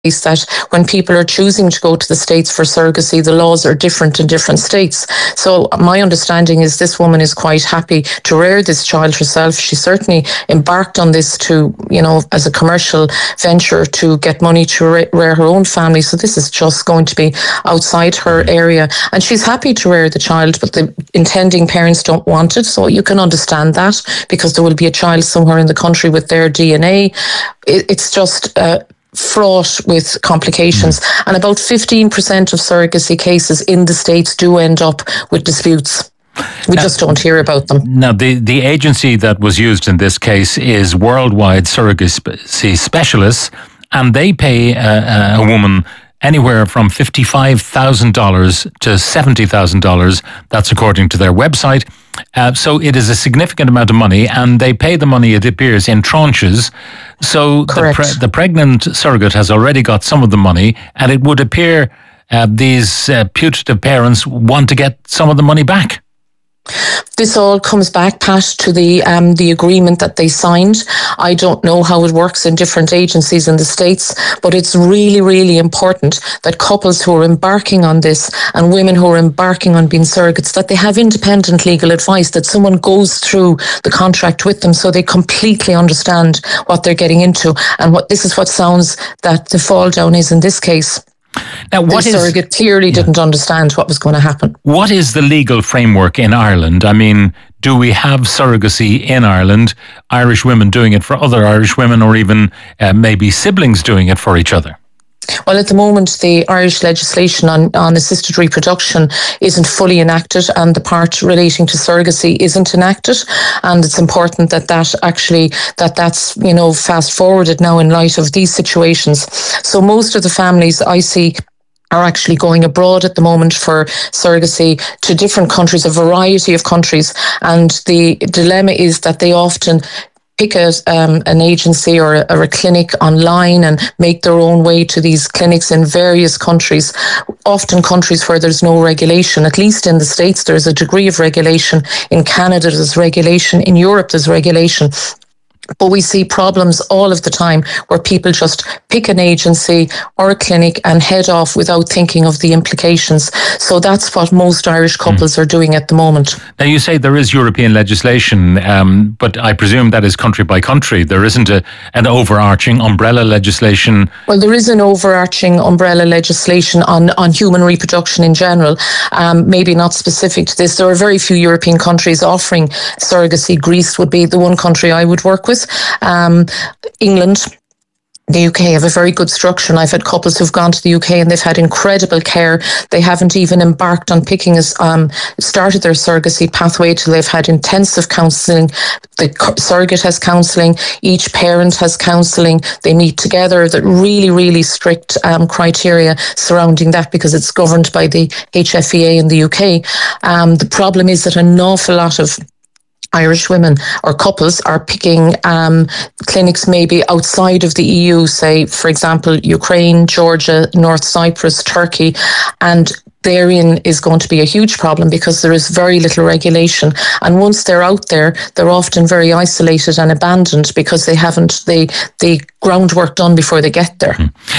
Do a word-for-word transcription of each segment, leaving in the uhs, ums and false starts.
that when people are choosing to go to the States for surrogacy, the laws are different in different states. So my understanding is this woman is quite happy to rear this child herself. She certainly embarked on this to, you know, as a commercial venture to get money to rear her own family. So this is just going to be outside her area. And she's happy to rear the child, but the intending parents don't want it. So you can understand that, because there will be a child somewhere in the country with their D N A. It's just uh, fraught with complications. Mm. And about fifteen percent of surrogacy cases in the States do end up with disputes. We now, just don't hear about them. Now, the, the agency that was used in this case is Worldwide Surrogacy Specialists, and they pay a, a woman anywhere from fifty-five thousand dollars to seventy thousand dollars. That's according to their website. Uh, so it is a significant amount of money, and they pay the money, it appears, in tranches. So the, pre- the pregnant surrogate has already got some of the money, and it would appear uh, these uh, putative parents want to get some of the money back. This all comes back, Pat, to the um, the agreement that they signed. I don't know how it works in different agencies in the States, but it's really, really important that couples who are embarking on this and women who are embarking on being surrogates, that they have independent legal advice, that someone goes through the contract with them so they completely understand what they're getting into. And what this is what sounds that the fall down is in this case. Now, what the is, surrogate clearly yeah. didn't understand what was going to happen. What is the legal framework in Ireland? I mean, do we have surrogacy in Ireland? Irish women doing it for other Irish women, or even uh, maybe siblings doing it for each other? Well, at the moment, the Irish legislation on, on assisted reproduction isn't fully enacted, and the part relating to surrogacy isn't enacted. And it's important that that actually, that that's, you know, fast forwarded now in light of these situations. So most of the families I see are actually going abroad at the moment for surrogacy to different countries, a variety of countries. And the dilemma is that they often pick a, um, an agency or a, or a clinic online and make their own way to these clinics in various countries, often countries where there's no regulation. At least in the States, there's a degree of regulation. In Canada, there's regulation. In Europe, there's regulation. But we see problems all of the time where people just pick an agency or a clinic and head off without thinking of the implications. So that's what most Irish couples mm. are doing at the moment. Now, you say there is European legislation, um, but I presume that is country by country. There isn't a, an overarching umbrella legislation. Well, there is an overarching umbrella legislation on, on human reproduction in general, um, maybe not specific to this. There are very few European countries offering surrogacy. Greece would be the one country I would work with. Um, England, the U K have a very good structure, and I've had couples who've gone to the U K and they've had incredible care. They haven't even embarked on picking as um, started their surrogacy pathway till they've had intensive counselling. The surrogate has counselling, each parent has counselling. They meet together. That really, really strict um, criteria surrounding that, because it's governed by the H F E A in the U K. Um, the problem is that an awful lot of Irish women or couples are picking um, clinics maybe outside of the E U, say, for example, Ukraine, Georgia, North Cyprus, Turkey, and therein is going to be a huge problem because there is very little regulation. And once they're out there, they're often very isolated and abandoned because they haven't the, the groundwork done before they get there.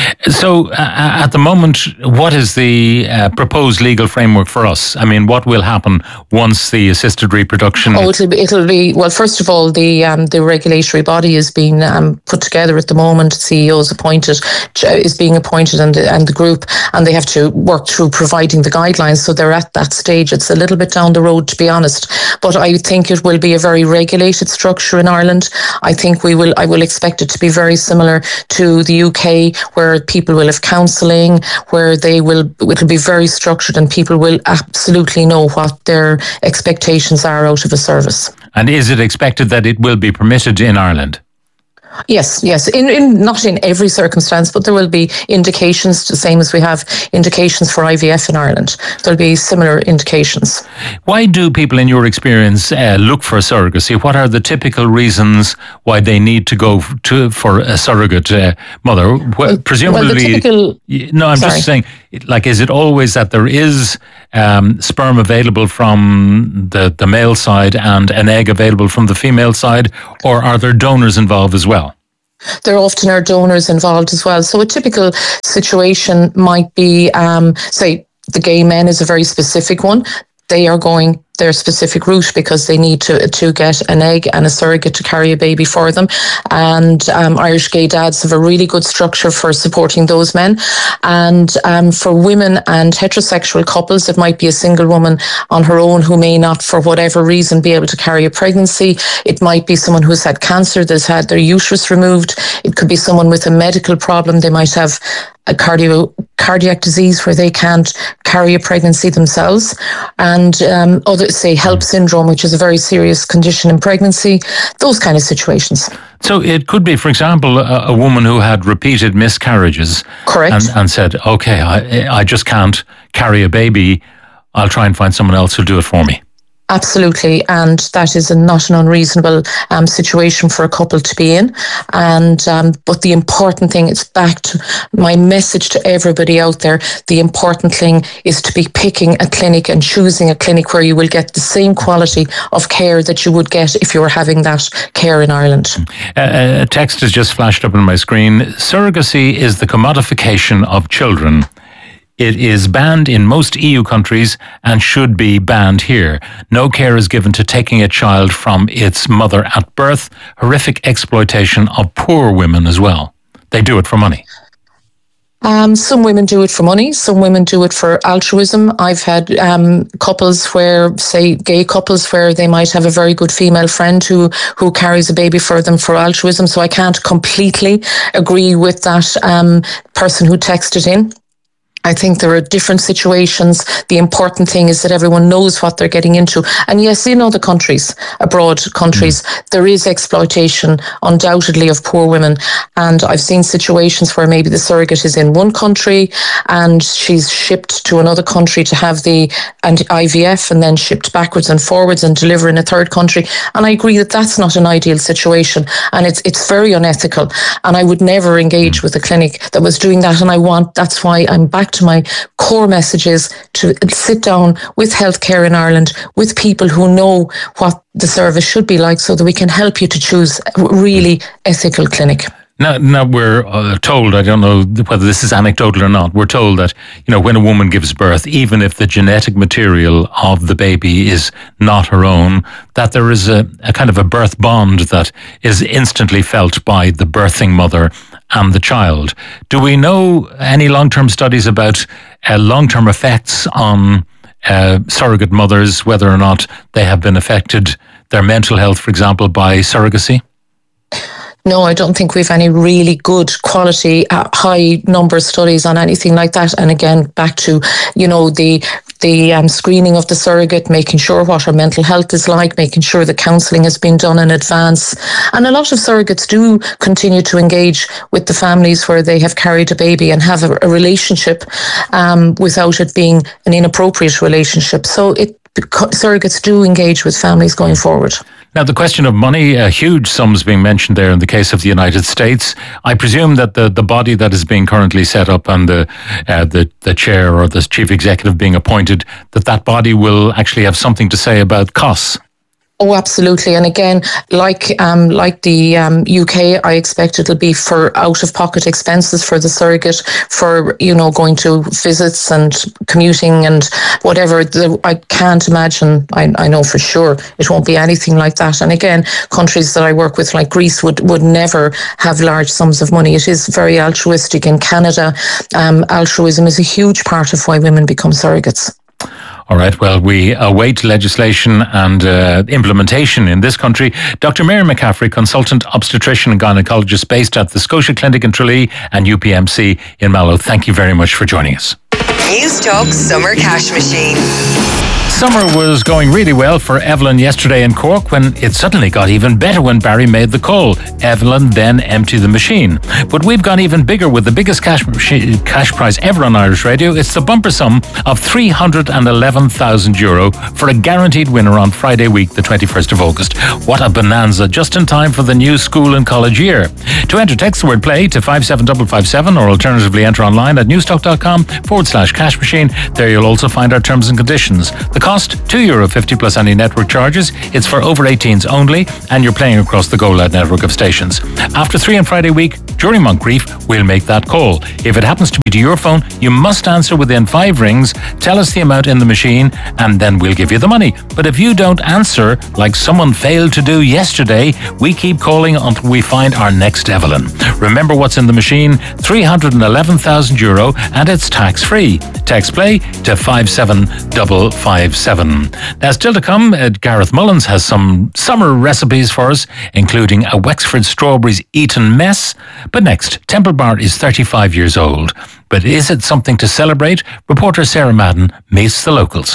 So uh, at the moment, what is the uh, proposed legal framework for us? I mean, what will happen once the assisted reproduction... Oh, it'll be, it'll be well, first of all, the um, the regulatory body is being um, put together at the moment. C E O is appointed, is being appointed, and the, and the group, and they have to work through providing the guidelines. So they're at that stage. It's a little bit down the road, to be honest, but I think it will be a very regulated structure in Ireland. I think we will, I will expect it to be very similar to the U K, where people will have counselling, where they will, it'll be very structured and people will absolutely know what their expectations are out of a service. And is it expected that it will be permitted in Ireland? Yes, yes. In, in not in every circumstance, but there will be indications, the same as we have indications for I V F in Ireland. There'll be similar indications. Why do people, in your experience, uh, look for surrogacy? What are the typical reasons why they need to go to for a surrogate uh, mother? Well, presumably, well, the typical, no, I'm sorry. just saying, like, is it always that there is um, sperm available from the, the male side and an egg available from the female side, or are there donors involved as well? There often are donors involved as well. So a typical situation might be, um, say, the gay men is a very specific one. They are going their specific route because they need to to get an egg and a surrogate to carry a baby for them. And um, Irish gay dads have a really good structure for supporting those men. And um, for women and heterosexual couples, it might be a single woman on her own who may not, for whatever reason, be able to carry a pregnancy. It might be someone who's had cancer, that's had their uterus removed. It could be someone with a medical problem. They might have a cardio cardiac disease where they can't carry a pregnancy themselves, and um, others say HELLP syndrome, which is a very serious condition in pregnancy. Those kind of situations. So it could be, for example, a, a woman who had repeated miscarriages. Correct. And, and said, okay, I, I just can't carry a baby. I'll try and find someone else who'll do it for me. Absolutely, and that is a, not an unreasonable um, situation for a couple to be in. And um, but the important thing, it's back to my message to everybody out there, the important thing is to be picking a clinic and choosing a clinic where you will get the same quality of care that you would get if you were having that care in Ireland. Uh, a text has just flashed up on my screen. Surrogacy is the commodification of children. It is banned in most E U countries and should be banned here. No care is given to taking a child from its mother at birth. Horrific exploitation of poor women as well. They do it for money. Um, some women do it for money. Some women do it for altruism. I've had um, couples where, say, gay couples where they might have a very good female friend who, who carries a baby for them for altruism. So I can't completely agree with that um, person who texted in. I think there are different situations. The important thing is that everyone knows what they're getting into. And yes, in other countries, abroad countries, mm. there is exploitation, undoubtedly, of poor women. And I've seen situations where maybe the surrogate is in one country and she's shipped to another country to have the I V F and then shipped backwards and forwards and deliver in a third country. And I agree that that's not an ideal situation. And it's it's very unethical. And I would never engage mm. with a clinic that was doing that. And I want, that's why I'm back to my core messages, to sit down with healthcare in Ireland, with people who know what the service should be like, so that we can help you to choose a really ethical clinic. Now, now we're uh, told, I don't know whether this is anecdotal or not, we're told that, you know, when a woman gives birth, even if the genetic material of the baby is not her own, that there is a, a kind of a birth bond that is instantly felt by the birthing mother and the child. Do we know any long-term studies about uh, long-term effects on uh, surrogate mothers, whether or not they have been affected, their mental health, for example, by surrogacy? No, I don't think we've any really good quality, uh, high number studies on anything like that. And again, back to, you know, the the um, screening of the surrogate, making sure what her mental health is like, making sure the counselling has been done in advance. And a lot of surrogates do continue to engage with the families where they have carried a baby and have a, a relationship um, without it being an inappropriate relationship. So it surrogates do engage with families going forward. Now, the question of money, uh, huge sums being mentioned there in the case of the United States. I presume that the, the body that is being currently set up and the, uh, the the chair or the chief executive being appointed, that that body will actually have something to say about costs. Oh, absolutely. And again, like um, like the um, U K, I expect it'll be for out-of-pocket expenses for the surrogate, for, you know, going to visits and commuting and whatever. The, I can't imagine, I, I know for sure, it won't be anything like that. And again, countries that I work with, like Greece, would, would never have large sums of money. It is very altruistic. In Canada, um, altruism is a huge part of why women become surrogates. All right, well, we await legislation and uh, implementation in this country. Doctor Mary McCaffrey, consultant obstetrician and gynecologist based at the Scotia Clinic in Tralee and U P M C in Mallow. Thank you very much for joining us. News Talk Summer Cash Machine. Summer was going really well for Evelyn yesterday in Cork, when it suddenly got even better when Barry made the call. Evelyn then emptied the machine. But we've gone even bigger with the biggest cash machine, cash prize ever on Irish radio. It's the bumper sum of three hundred eleven thousand euro for a guaranteed winner on Friday week, the twenty-first of August. What a bonanza, just in time for the new school and college year. To enter, text the word play to five seven five five seven or alternatively enter online at newstalk.com forward slash cash machine. There you'll also find our terms and conditions. The cost, two euro fifty plus any network charges. It's for over eighteens only, and you're playing across the Go Loud network of stations. After three on Friday week, during Moncrief, we'll make that call. If it happens to be to your phone, you must answer within five rings, tell us the amount in the machine, and then we'll give you the money. But if you don't answer, like someone failed to do yesterday, we keep calling until we find our next Evelyn. Remember what's in the machine? three hundred eleven thousand euro, and it's tax-free. Text play to five seven five five seven. Now, still to come, uh, Gareth Mullins has some summer recipes for us, including a Wexford Strawberries Eton mess. But next, Temple Bar is thirty-five years old. But is it something to celebrate? Reporter Sarah Madden meets the locals.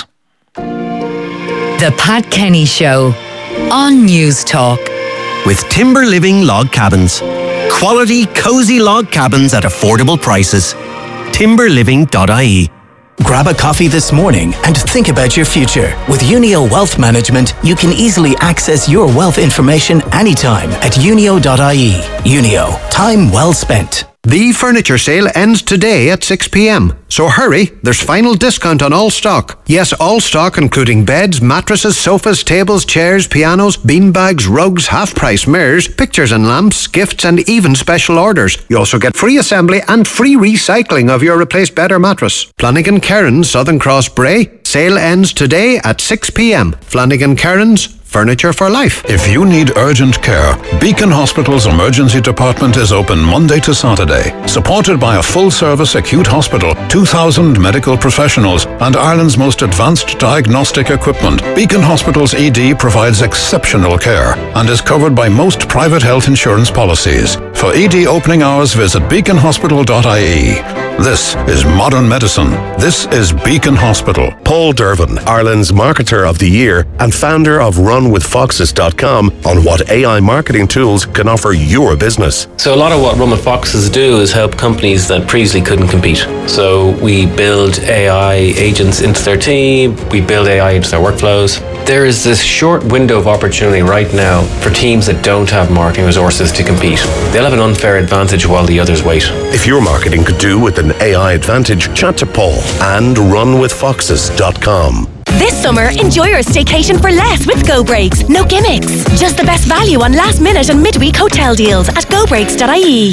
The Pat Kenny Show on News Talk. With Timber Living Log Cabins. Quality, cosy log cabins at affordable prices. timber living dot I E. Grab a coffee this morning and think about your future. With Unio Wealth Management, you can easily access your wealth information anytime at unio dot I E. Unio, time well spent. The furniture sale ends today at six p.m. So hurry, there's final discount on all stock. Yes, all stock including beds, mattresses, sofas, tables, chairs, pianos, beanbags, rugs, half-price mirrors, pictures and lamps, gifts and even special orders. You also get free assembly and free recycling of your replaced bed or mattress. Flanagan Cairns, Southern Cross Bray. Sale ends today at six p.m. Flanagan Cairns, furniture for life. If you need urgent care, Beacon Hospital's emergency department is open Monday to Saturday. Supported by a full-service acute hospital, two thousand medical professionals, and Ireland's most advanced diagnostic equipment, Beacon Hospital's E D provides exceptional care and is covered by most private health insurance policies. For E D opening hours, visit beacon hospital dot I E. This is modern medicine. This is Beacon Hospital. Paul Dervin, Ireland's Marketer of the Year and founder of run with foxes dot com, on what A I marketing tools can offer your business. So a lot of what Run with Foxes do is help companies that previously couldn't compete. So we build A I agents into their team, we build A I into their workflows. There is this short window of opportunity right now for teams that don't have marketing resources to compete. They'll have an unfair advantage while the others wait. If your marketing could do with an A I advantage, chat to Paul and run with foxes dot com. This summer, enjoy your staycation for less with Go Breaks. No gimmicks. Just the best value on last minute and midweek hotel deals at go breaks dot I E.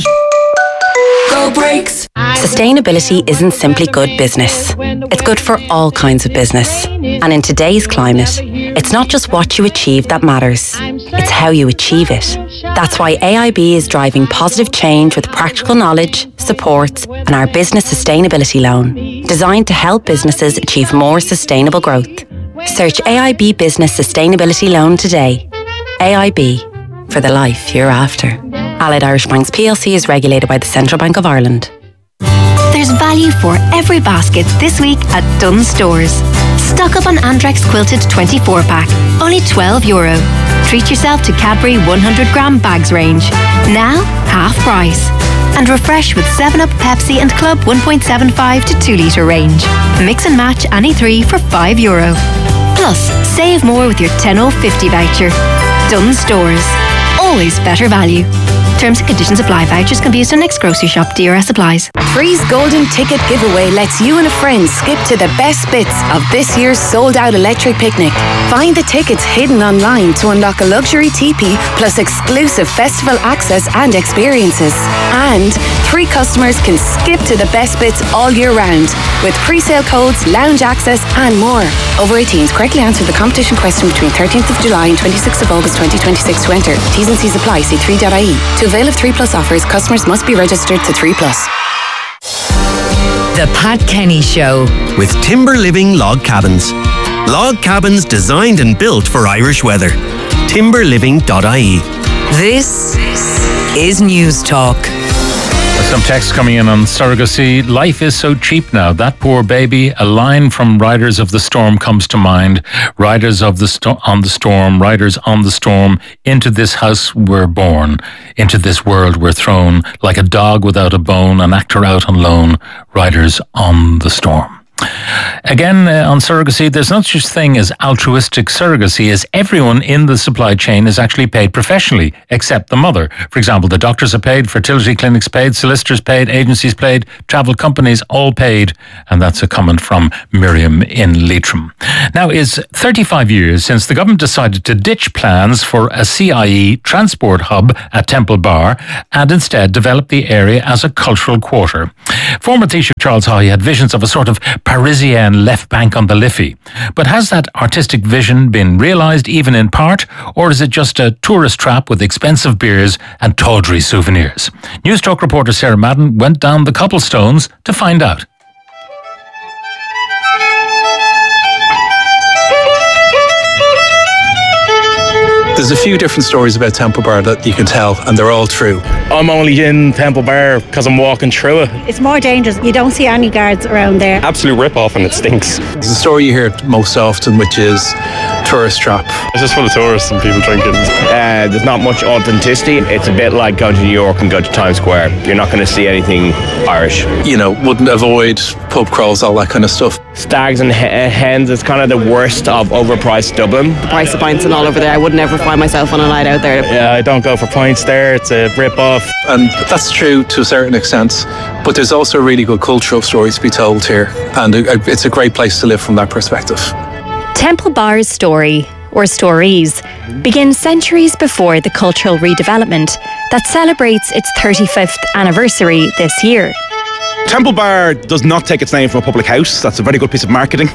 Go Breaks. Sustainability isn't simply good business. It's good for all kinds of business. And in today's climate, it's not just what you achieve that matters. It's how you achieve it. That's why A I B is driving positive change with practical knowledge, support, and our business sustainability loan, designed to help businesses achieve more sustainable growth. Search A I B Business Sustainability Loan today. A I B, for the life you're after. Allied Irish Banks P L C is regulated by the Central Bank of Ireland. There's value for every basket this week at Dunnes Stores. Stock up on Andrex Quilted twenty-four pack, only twelve euro. Treat yourself to Cadbury one hundred gram bags range, now half price. And refresh with seven up Pepsi and Club one point seven five to two litre range. Mix and match any three for five euro. Plus, save more with your ten oh fifty voucher. Dunnes Stores. Always better value. Terms and conditions apply. Vouchers can be used on next grocery shop. D R S applies. Three's Golden Ticket Giveaway lets you and a friend skip to the best bits of this year's sold-out electric picnic. Find the tickets hidden online to unlock a luxury teepee plus exclusive festival access and experiences. And three customers can skip to the best bits all year round with pre-sale codes, lounge access and more. Over eighteens, correctly answer the competition question between thirteenth of July and twenty-sixth of August twenty twenty-six to enter. T's and C's apply. See three dot I E. To avail of three plus offers, customers must be registered to three plus. The Pat Kenny Show. With Timber Living Log Cabins. Log cabins designed and built for Irish weather. timber living dot I E. This is News Talk. Some text coming in on surrogacy. Life is so cheap now. That poor baby. A line from Riders of the Storm comes to mind. Riders of the sto- on the storm. Riders on the storm. Into this house we're born. Into this world we're thrown. Like a dog without a bone. An actor out on loan. Riders on the storm. Again, uh, on surrogacy, there's no such thing as altruistic surrogacy, as everyone in the supply chain is actually paid professionally, except the mother. For example, the doctors are paid, fertility clinics paid, solicitors paid, agencies paid, travel companies all paid. And that's a comment from Miriam in Leitrim. Now, it's thirty-five years since the government decided to ditch plans for a C I E transport hub at Temple Bar and instead develop the area as a cultural quarter. Former Taoiseach Charles Haughey had visions of a sort of Parisian left bank on the Liffey. But has that artistic vision been realised even in part, or is it just a tourist trap with expensive beers and tawdry souvenirs? News Talk reporter Sarah Madden went down the cobblestones to find out. There's a few different stories about Temple Bar that you can tell, and they're all true. I'm only in Temple Bar because I'm walking through it. It's more dangerous. You don't see any guards around there. Absolute rip-off, and it stinks. There's a story you hear most often, which is tourist trap. It's just full of tourists and people drinking. Uh, there's not much authenticity. It's a bit like going to New York and go to Times Square. You're not going to see anything Irish. You know, wouldn't avoid pub crawls, all that kind of stuff. Stags and hens is kind of the worst of overpriced Dublin. The price of pints and all over there. I would never find myself on a night out there. Yeah, I don't go for pints there. It's a rip-off. And that's true to a certain extent. But there's also really good cultural stories to be told here. And it's a great place to live from that perspective. Temple Bar's story, or stories, begin centuries before the cultural redevelopment that celebrates its thirty-fifth anniversary this year. Temple Bar does not take its name from a public house. That's a very good piece of marketing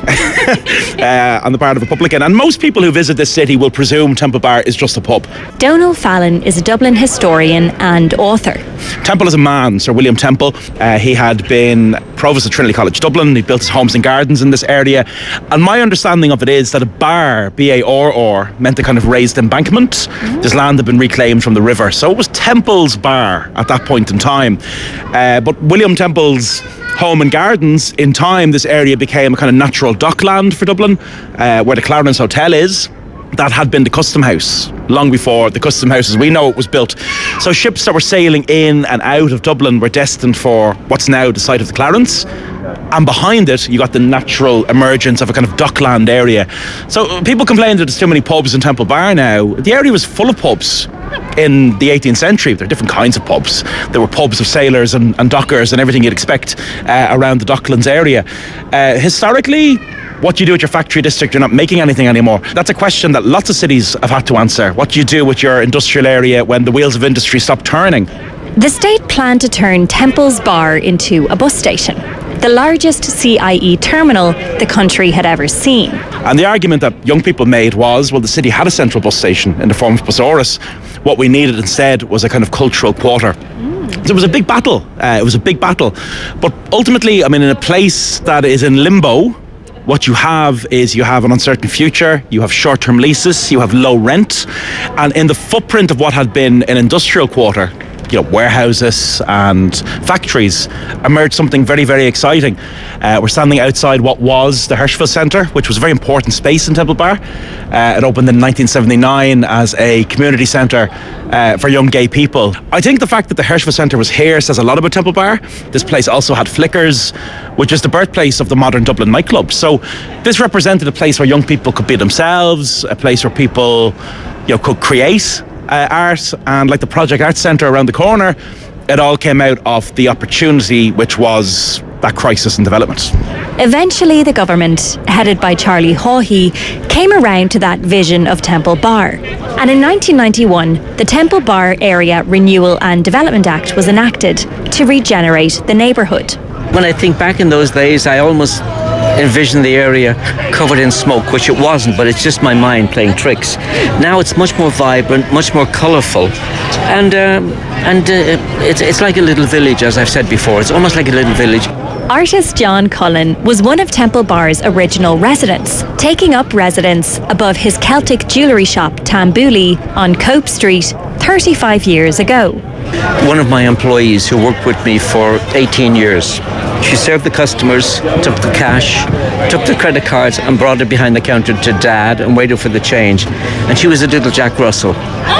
uh, on the part of a publican. And most people who visit this city will presume Temple Bar is just a pub. Donal Fallon is a Dublin historian and author. Temple is a man, Sir William Temple. Uh, he had been Provost of Trinity College Dublin. He built his homes and gardens in this area. And my understanding of it is that a bar, B A R R, meant a kind of raised embankment. Mm. This land had been reclaimed from the river. So it was Temple's bar at that point in time. Uh, but William Temple's home and gardens, in time this area became a kind of natural dockland for Dublin, uh, where the Clarence Hotel is. That had been the Custom House long before the Custom House as we know it was built. So ships that were sailing in and out of Dublin were destined for what's now the site of the Clarence. And behind it, you got the natural emergence of a kind of dockland area. So people complain that there's too many pubs in Temple Bar now. The area was full of pubs in the eighteenth century. There are different kinds of pubs. There were pubs of sailors and, and dockers and everything you'd expect uh, around the Docklands area. Uh, historically, what do you do with your factory district? You're not making anything anymore. That's a question that lots of cities have had to answer. What do you do with your industrial area when the wheels of industry stop turning? The state planned to turn Temple's Bar into a bus station, the largest C I E terminal the country had ever seen. And the argument that young people made was, well, the city had a central bus station in the form of Busaurus. What we needed instead was a kind of cultural quarter. Mm. So it was a big battle. Uh, it was a big battle. But ultimately, I mean, in a place that is in limbo, what you have is you have an uncertain future, you have short-term leases, you have low rent, and in the footprint of what had been an industrial quarter, you know, warehouses and factories, emerged something very, very exciting. Uh, we're standing outside what was the Hirschfeld Centre, which was a very important space in Temple Bar. Uh, it opened in nineteen seventy-nine as a community centre uh, for young gay people. I think the fact that the Hirschfeld Centre was here says a lot about Temple Bar. This place also had Flickers, which is the birthplace of the modern Dublin nightclub. So this represented a place where young people could be themselves, a place where people, you know, could create Uh, art, and like the Project Arts Centre around the corner, it all came out of the opportunity which was that crisis and development. Eventually the government, headed by Charlie Haughey, came around to that vision of Temple Bar. And in nineteen ninety-one, the Temple Bar Area Renewal and Development Act was enacted to regenerate the neighbourhood. When I think back in those days, I almost envision the area covered in smoke, which it wasn't, but it's just my mind playing tricks. Now it's much more vibrant, much more colourful, and um, and uh, it's, it's like a little village, as I've said before. It's almost like a little village. Artist John Cullen was one of Temple Bar's original residents, taking up residence above his Celtic jewellery shop Tambuli on Cope Street thirty-five years ago. One of my employees who worked with me for eighteen years, she served the customers, took the cash, took the credit cards and brought it behind the counter to Dad and waited for the change. And she was a little Jack Russell.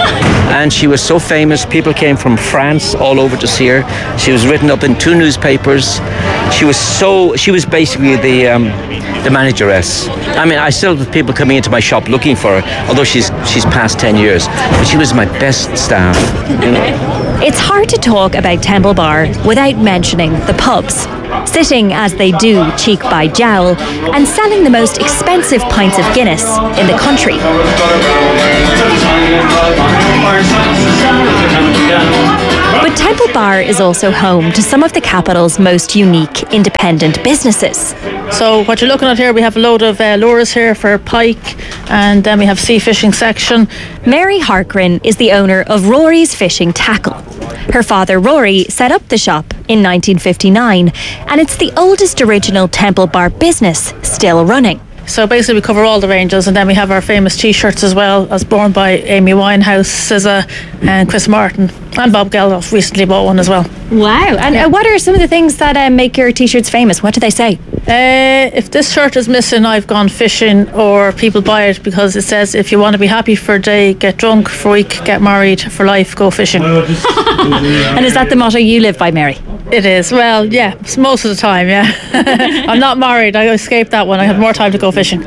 And she was so famous, people came from France all over to see her. She was written up in two newspapers. She was so, she was basically the um, the manageress. I mean, I still have people coming into my shop looking for her, although she's she's past ten years. But she was my best staff, you know. It's hard to talk about Temple Bar without mentioning the pubs. Sitting as they do cheek by jowl and selling the most expensive pints of Guinness in the country. But Temple Bar is also home to some of the capital's most unique independent businesses. So what you're looking at here, we have a load of uh, lures here for pike, and then we have sea fishing section. Mary Harkrin is the owner of Rory's Fishing Tackle. Her father Rory set up the shop in nineteen fifty-nine, and it's the oldest original Temple Bar business still running. So basically we cover all the ranges, and then we have our famous t-shirts as well, as borne by Amy Winehouse, S Z A and Chris Martin, and Bob Geldof recently bought one as well. Wow. And yeah. uh, what are some of the things that uh, make your t-shirts famous? What do they say? Uh, if this shirt is missing, I've gone fishing, or people buy it because it says, if you want to be happy for a day, get drunk for a week, get married for life, go fishing. And is that the motto you live by, Mary? It is. Well, yeah, most of the time, yeah. I'm not married. I escaped that one. I have more time to go fishing.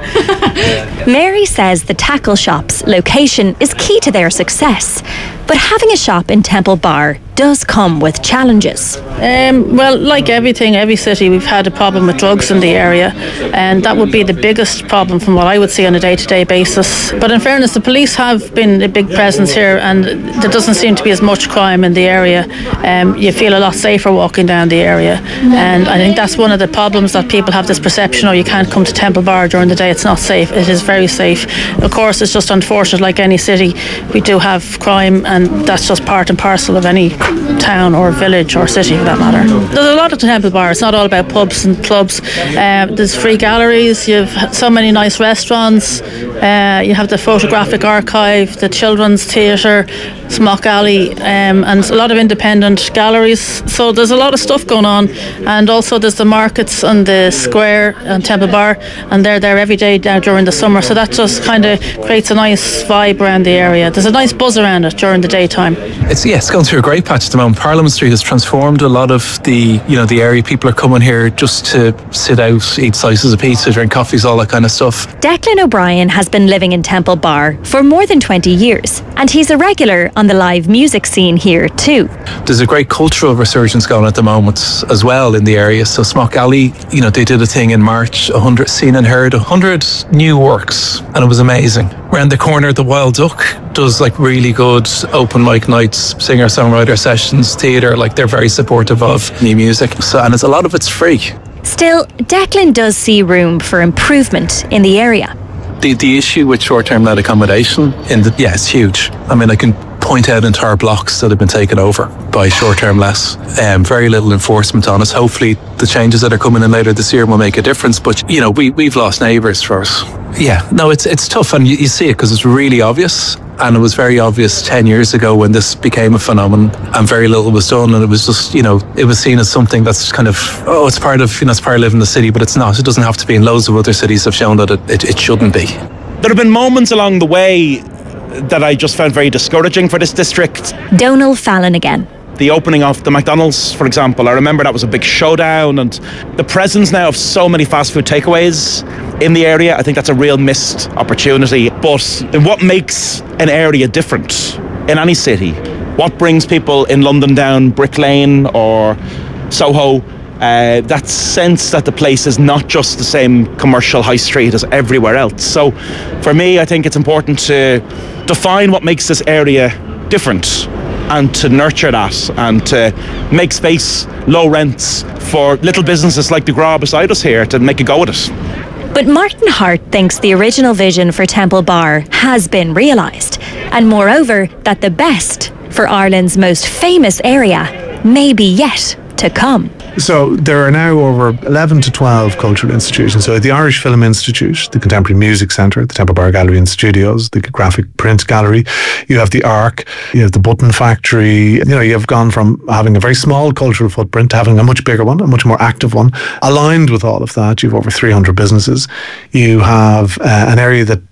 Mary says the tackle shop's location is key to their success, but having a shop in Temple Bar does come with challenges. Um, well, like everything, every city, we've had a problem with drugs in the area, and that would be the biggest problem from what I would see on a day-to-day basis. But in fairness, the police have been a big presence here, and there doesn't seem to be as much crime in the area. Um, you feel a lot safer walking down the area, and I think that's one of the problems, that people have this perception, oh, you can't come to Temple Bar during the day, it's not safe. It is very safe. Of course, it's just unfortunate, like any city, we do have crime, and that's just part and parcel of any town or village or city for that matter. There's a lot of Temple Bar. It's not all about pubs and clubs. Um, there's free galleries. You have so many nice restaurants. Uh, you have the photographic archive, the children's theatre, Smock Alley, um, and a lot of independent galleries. So there's a lot of stuff going on. And also there's the markets on the square on Temple Bar, and they're there every day now during the summer. So that just kind of creates a nice vibe around the area. There's a nice buzz around it during the daytime. It's yeah, it's going through a great patch at the moment. Parliament Street has transformed a lot of the you know the area. People are coming here just to sit out, eat slices of pizza, drink coffees, all that kind of stuff. Declan O'Brien has been living in Temple Bar for more than twenty years, and he's a regular on the live music scene here too. There's a great cultural resurgence going at the moment as well in the area. So Smock Alley, you know, they did a thing in March, one hundred seen and heard, one hundred new works, and it was amazing. Around the corner, the Wild Duck does like really good open mic nights, singer-songwriter sessions, theatre. Like, they're very supportive of new music. So, and it's a lot of it's free. Still, Declan does see room for improvement in the area. The the issue with short-term let accommodation, in the, yeah, it's huge. I mean, I can point out entire blocks that have been taken over by short-term lets. Um, very little enforcement on us. Hopefully the changes that are coming in later this year will make a difference. But, you know, we, we've lost neighbours for us. Yeah, no, it's it's tough, and you, you see it because it's really obvious. And it was very obvious ten years ago when this became a phenomenon, and very little was done. And it was just, you know, it was seen as something that's kind of, oh, it's part of, you know, it's part of living in the city, but it's not. It doesn't have to be, and loads of other cities have shown that it, it, it shouldn't be. There have been moments along the way that I just found very discouraging for this district. Donal Fallon again. The opening of the McDonald's, for example, I remember that was a big showdown, and the presence now of so many fast food takeaways in the area, I think that's a real missed opportunity. But what makes an area different in any city? What brings people in London down Brick Lane or Soho? Uh, that sense that the place is not just the same commercial high street as everywhere else. So for me, I think it's important to define what makes this area different, and to nurture that, and to make space, low rents for little businesses like the Gra beside us here to make a go at it. But Martin Hart thinks the original vision for Temple Bar has been realised, and moreover that the best for Ireland's most famous area may be yet to come. So there are now over eleven to twelve cultural institutions. So the Irish Film Institute, the Contemporary Music Centre, the Temple Bar Gallery and Studios, the Graphic Print Gallery, you have the Arc, you have the Button Factory. You know, you have gone from having a very small cultural footprint to having a much bigger one, a much more active one. Aligned with all of that, you have over three hundred businesses. You have uh, an area that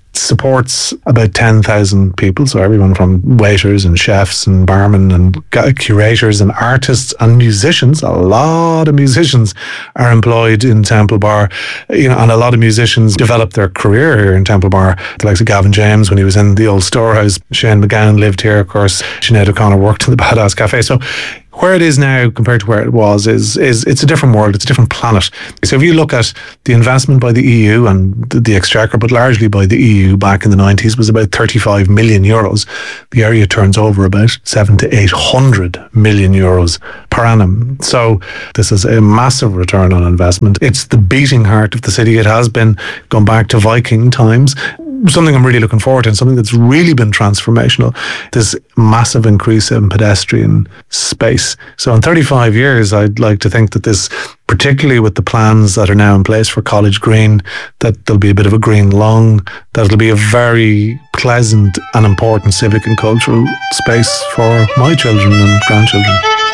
supports about ten thousand people, so everyone from waiters and chefs and barmen and curators and artists and musicians. A lot of musicians are employed in Temple Bar, you know, and a lot of musicians developed their career here in Temple Bar. The likes of Gavin James when he was in the old storehouse. Shane McGowan lived here, of course. Sinead O'Connor worked in the Badass Cafe. So where it is now compared to where it was is is it's a different world, it's a different planet. So if you look at the investment by the E U and the, the Exchequer, but largely by the E U back in the nineties, was about thirty-five million euros. The area turns over about seven to eight hundred million euros per annum. So this is a massive return on investment. It's the beating heart of the city. It has been going back to Viking times. Something I'm really looking forward to, and something that's really been transformational, this massive increase in pedestrian space. So in thirty-five years, I'd like to think that this, particularly with the plans that are now in place for College Green, that there'll be a bit of a green lung, that it'll be a very pleasant and important civic and cultural space for my children and grandchildren.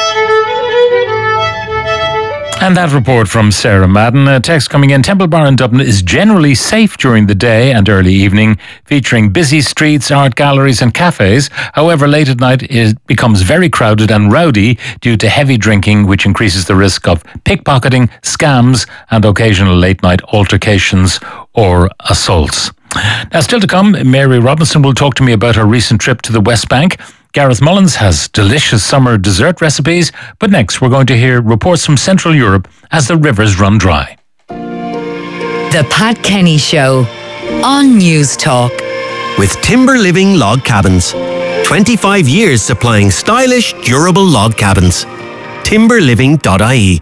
And that report from Sarah Madden. A text coming in. Temple Bar in Dublin is generally safe during the day and early evening, featuring busy streets, art galleries and cafes. However, late at night it becomes very crowded and rowdy due to heavy drinking, which increases the risk of pickpocketing, scams and occasional late night altercations or assaults. Now, still to come, Mary Robinson will talk to me about her recent trip to the West Bank. Gareth Mullins has delicious summer dessert recipes, but next we're going to hear reports from Central Europe as the rivers run dry. The Pat Kenny Show on News Talk. With Timber Living Log Cabins. twenty-five years supplying stylish, durable log cabins. timber living dot I E.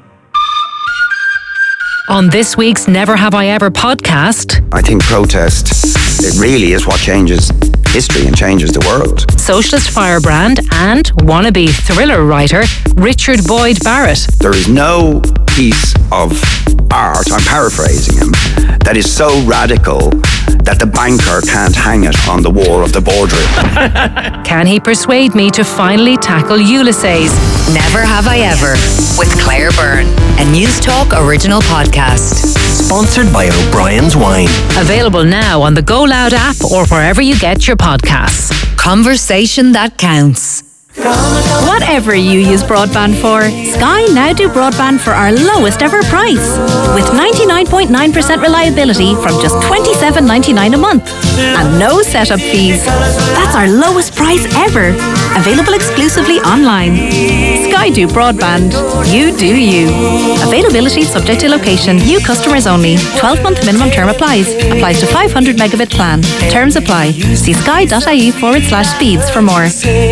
On this week's Never Have I Ever podcast, I think protest, it really is what changes history and changes the world. Socialist firebrand and wannabe thriller writer Richard Boyd Barrett. There is no piece of art, I'm paraphrasing him, that is so radical that the banker can't hang it on the wall of the boardroom. Can he persuade me to finally tackle Ulysses? Never Have I Ever with Claire Byrne, a News Talk original podcast. Sponsored by O'Brien's Wine. Available now on the Go Loud app or wherever you get your podcasts. Conversation that counts. Whatever you use broadband for, Sky now do broadband for our lowest ever price. With ninety-nine point nine percent reliability from just twenty-seven ninety-nine a month. And no setup fees. That's our lowest price ever. Available exclusively online. Sky do broadband. You do you. Availability subject to location. New customers only. twelve month minimum term applies. Applies to five hundred megabit plan. Terms apply. See sky.ie forward slash speeds for more.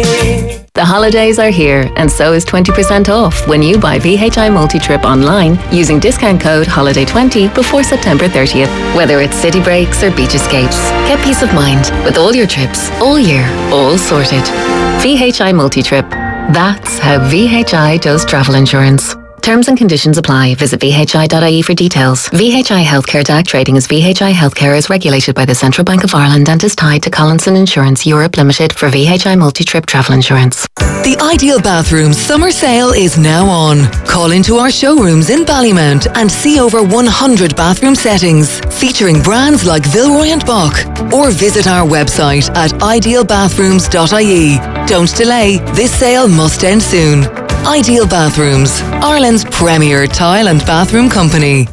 The holidays are here, and so is twenty percent off when you buy V H I Multi-Trip online using discount code holiday twenty before September thirtieth. Whether it's city breaks or beach escapes, get peace of mind with all your trips, all year, all sorted. V H I Multi-Trip. That's how V H I does travel insurance. Terms and conditions apply. Visit v h i dot I E for details. V H I Healthcare D A C trading as V H I Healthcare is regulated by the Central Bank of Ireland and is tied to Collinson Insurance Europe Limited for V H I Multi-Trip travel insurance. The Ideal Bathroom summer sale is now on. Call into our showrooms in Ballymount and see over one hundred bathroom settings featuring brands like Villeroy and Boch, or visit our website at ideal bathrooms dot I E. Don't delay, this sale must end soon. Ideal Bathrooms, Ireland's premier tile and bathroom company.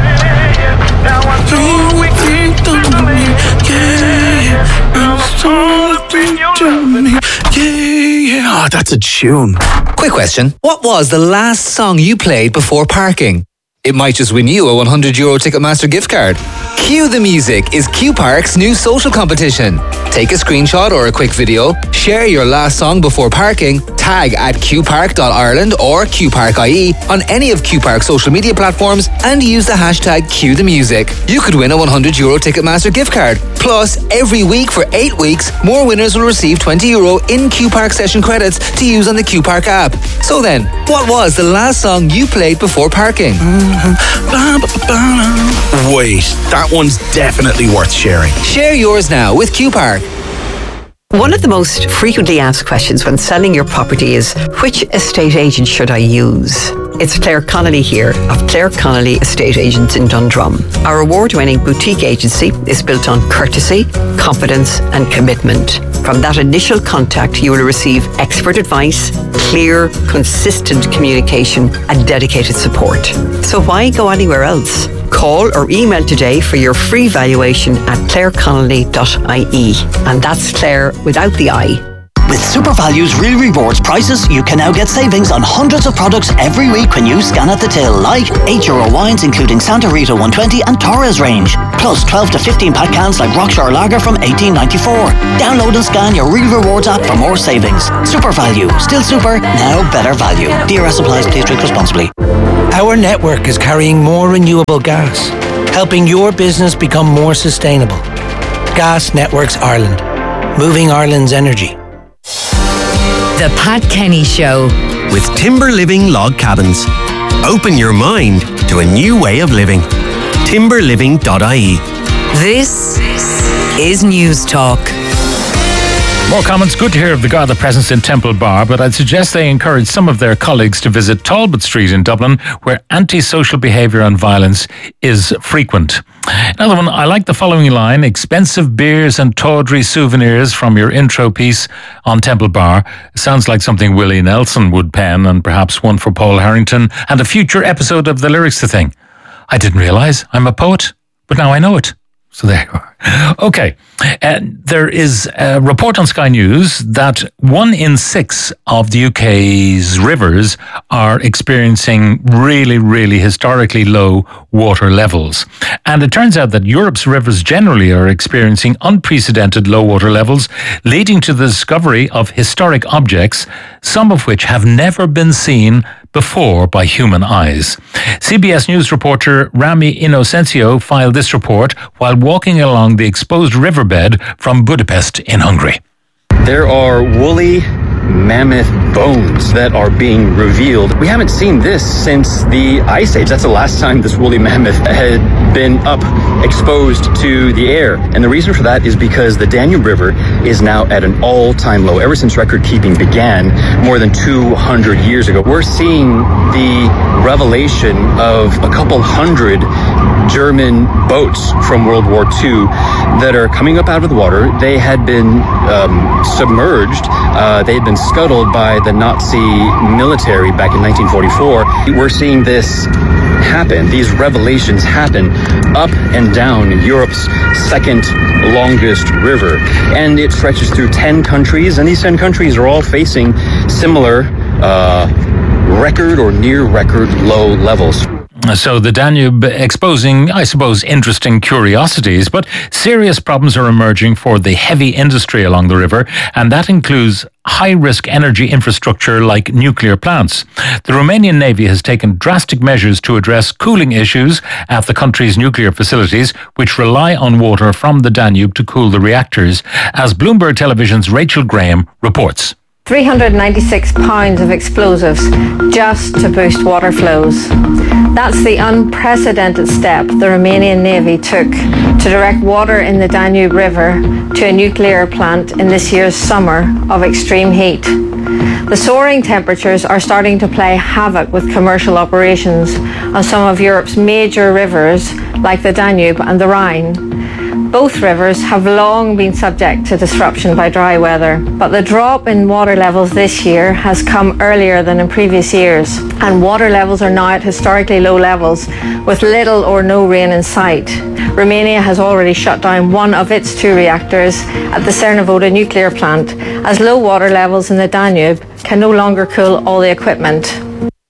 Oh, that's a tune. Quick question. What was the last song you played before parking? It might just win you a one hundred euro Ticketmaster gift card. Cue the Music is Q Park's new social competition. Take a screenshot or a quick video, share your last song before parking, tag at q park dot ireland or q park dot I E on any of Q Park's social media platforms and use the hashtag Cue the Music. You could win a one hundred euro Ticketmaster gift card. Plus, every week for eight weeks, more winners will receive twenty euro in Q Park session credits to use on the Q Park app. So then, what was the last song you played before parking? Wait, that one's definitely worth sharing. Share yours now with Q Park. One of the most frequently asked questions when selling your property is, which estate agent should I use? It's Claire Connolly here of Claire Connolly Estate Agents in Dundrum. Our award-winning boutique agency is built on courtesy, confidence and commitment. From that initial contact, you will receive expert advice, clear, consistent communication and dedicated support. So why go anywhere else? Call or email today for your free valuation at claire connolly dot I E. And that's Claire without the I. With SuperValue's Real Rewards prices, you can now get savings on hundreds of products every week when you scan at the till, like eight euro wines including Santa Rita one twenty and Torres range, plus twelve to fifteen pack cans like Rockshore Lager from eighteen ninety-four. Download and scan your Real Rewards app for more savings. SuperValue, still super, now better value. D R S applies, please drink responsibly. Our network is carrying more renewable gas, helping your business become more sustainable. Gas Networks Ireland, moving Ireland's energy. The Pat Kenny Show with Timber Living Log Cabins. Open your mind to a new way of living. timber living dot I E. This is News Talk. More comments. Good to hear of the Garda presence in Temple Bar, but I'd suggest they encourage some of their colleagues to visit Talbot Street in Dublin, where antisocial behaviour and violence is frequent. Another one, I like the following line: expensive beers and tawdry souvenirs from your intro piece on Temple Bar. Sounds like something Willie Nelson would pen, and perhaps one for Paul Harrington and a future episode of the Lyrics to Thing. I didn't realise I'm a poet, but now I know it. So there you are. Okay. Uh, there is a report on Sky News that one in six of the U K's rivers are experiencing really, really historically low water levels. And it turns out that Europe's rivers generally are experiencing unprecedented low water levels, leading to the discovery of historic objects, some of which have never been seen before by human eyes. C B S News reporter Rami Inocencio filed this report while walking along the exposed riverbed from Budapest in Hungary. There are woolly mammoth bones that are being revealed. We haven't seen this since the Ice Age. That's the last time this woolly mammoth had been up exposed to the air. And the reason for that is because the Danube River is now at an all-time low. Ever since record keeping began more than two hundred years ago, we're seeing the revelation of a couple hundred German boats from World War Two that are coming up out of the water. They had been um, submerged. Uh, they had been scuttled by the Nazi military back in nineteen forty-four. We're seeing this happen, these revelations happen up and down Europe's second longest river. And it stretches through ten countries, and these ten countries are all facing similar uh, record or near record low levels. So the Danube exposing, I suppose, interesting curiosities, but serious problems are emerging for the heavy industry along the river, and that includes high-risk energy infrastructure like nuclear plants. The Romanian Navy has taken drastic measures to address cooling issues at the country's nuclear facilities, which rely on water from the Danube to cool the reactors, as Bloomberg Television's Rachel Graham reports. three hundred ninety-six pounds of explosives just to boost water flows. That's the unprecedented step the Romanian Navy took to direct water in the Danube River to a nuclear plant in this year's summer of extreme heat. The soaring temperatures are starting to play havoc with commercial operations on some of Europe's major rivers like the Danube and the Rhine. Both rivers have long been subject to disruption by dry weather, but the drop in water levels this year has come earlier than in previous years, and water levels are now at historically low levels with little or no rain in sight. Romania has already shut down one of its two reactors at the Cernavodă nuclear plant, as low water levels in the Danube can no longer cool all the equipment.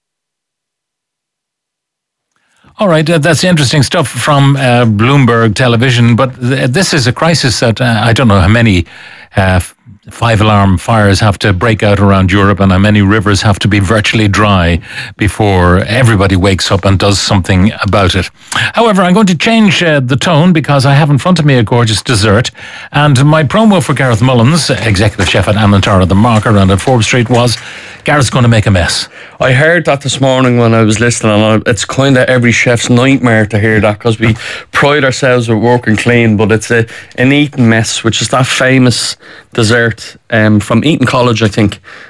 All right, uh, that's interesting stuff from uh, Bloomberg Television, but th- this is a crisis that uh, I don't know how many uh, five-alarm fires have to break out around Europe and how many rivers have to be virtually dry before everybody wakes up and does something about it. However, I'm going to change uh, the tone because I have in front of me a gorgeous dessert, and my promo for Gareth Mullins, executive chef at Anantara, the Marker, and at Forbes Street was, Gareth's going to make a mess. I heard that this morning when I was listening, and it's kind of every chef's nightmare to hear that, because we pride ourselves with working clean, but it's a, an Eton mess, which is that famous dessert um, from Eton College, I think,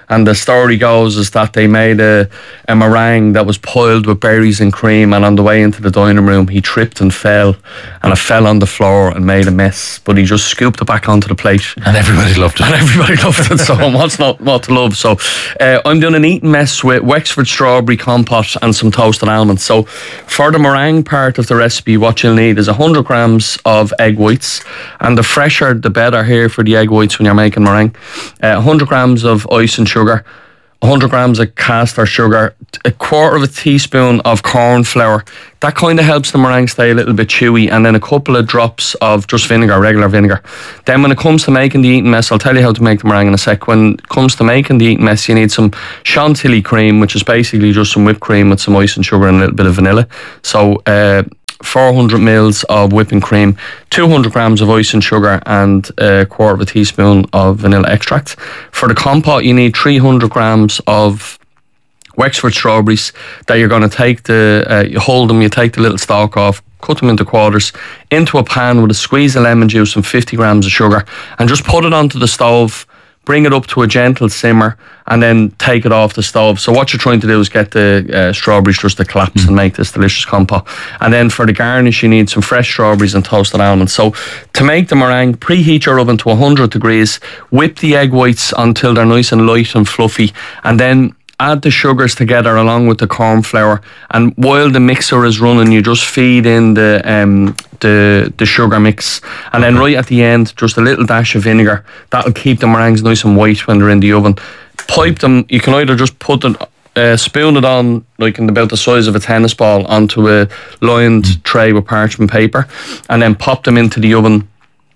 And the story goes is that they made a, a meringue that was piled with berries and cream, and on the way into the dining room he tripped and fell, and it fell on the floor and made a mess, but he just scooped it back onto the plate. And everybody loved it. And everybody loved it, so what's not, not to love? So uh, I'm doing an eating mess with Wexford strawberry compote and some toasted almonds. So for the meringue part of the recipe, what you'll need is one hundred grams of egg whites, and the fresher the better here for the egg whites when you're making meringue. Uh, one hundred grams of ice and sugar, one hundred grams of caster sugar, a quarter of a teaspoon of corn flour. That kind of helps the meringue stay a little bit chewy, and then a couple of drops of just vinegar, regular vinegar. Then when it comes to making the eating mess, I'll tell you how to make the meringue in a sec. When it comes to making the eating mess, you need some chantilly cream, which is basically just some whipped cream with some ice and sugar and a little bit of vanilla. So uh, four hundred mils of whipping cream, two hundred grams of ice and sugar, and a quarter of a teaspoon of vanilla extract. For the compote, you need three hundred grams of Wexford strawberries that you're going to take the, uh, you hold them, you take the little stalk off, cut them into quarters, into a pan with a squeeze of lemon juice and fifty grams of sugar, and just put it onto the stove. Bring it up to a gentle simmer, and then take it off the stove. So what you're trying to do is get the uh, strawberries just to collapse mm. and make this delicious compote. And then for the garnish, you need some fresh strawberries and toasted almonds. So to make the meringue, preheat your oven to one hundred degrees, whip the egg whites until they're nice and light and fluffy, and then add the sugars together along with the corn flour, and while the mixer is running, you just feed in the um, the the sugar mix, and then right at the end, just a little dash of vinegar. That'll keep the meringues nice and white when they're in the oven. Pipe them. You can either just put it, uh, spoon it on like in about the size of a tennis ball onto a lined mm. tray with parchment paper, and then pop them into the oven